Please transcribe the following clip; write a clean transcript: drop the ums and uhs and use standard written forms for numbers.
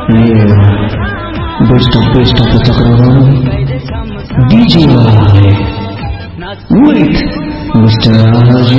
Best of the Chakravarti DJ with Mr. Raj